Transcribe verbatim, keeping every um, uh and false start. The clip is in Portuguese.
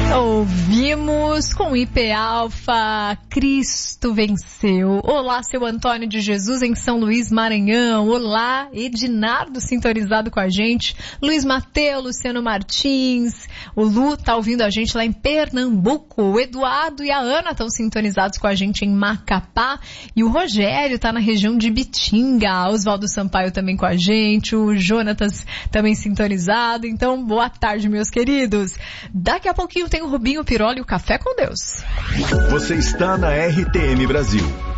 Ouvimos com I P Alfa, Cristo venceu. Olá, seu Antônio de Jesus em São Luís, Maranhão. Olá, Edinardo sintonizado com a gente. Luiz Mateus, Luciano Martins. O Lu tá ouvindo a gente lá em Pernambuco. O Eduardo e a Ana estão sintonizados com a gente em Macapá. E o Rogério tá na região de Bitinga. Oswaldo Sampaio também com a gente. O Jonatas também sintonizado. Então, boa tarde, meus queridos. Daqui a pouquinho tem o Rubinho Piroli e o Café com Deus. Você está na R T M Brasil.